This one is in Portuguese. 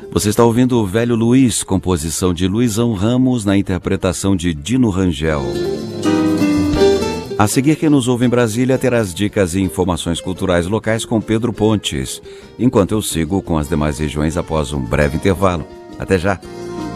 Você está ouvindo o Velho Luiz, composição de Luizão Ramos, na interpretação de Dino Rangel. A seguir, quem nos ouve em Brasília terá as dicas e informações culturais locais com Pedro Pontes, enquanto eu sigo com as demais regiões após um breve intervalo. Até já!